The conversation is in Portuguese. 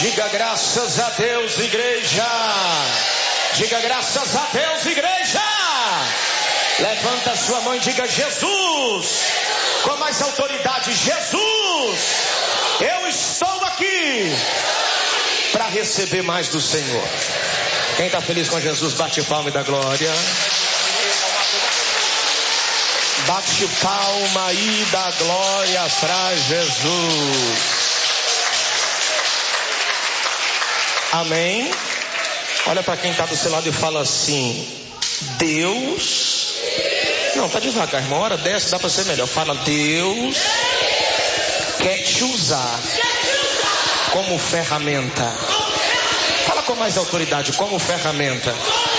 Diga graças a Deus, igreja. Diga graças a Deus, igreja. Levanta a sua mão e diga: Jesus. Com mais autoridade: Jesus. Eu estou aqui para receber mais do Senhor. Quem está feliz com Jesus, bate palma e dá glória. Bate palma e dá glória para Jesus. Amém? Olha para quem está do seu lado e fala assim: Deus. Não, tá devagar, irmão. Hora dessa dá para ser melhor. Fala: Deus quer te usar como ferramenta. Fala com mais autoridade: como ferramenta.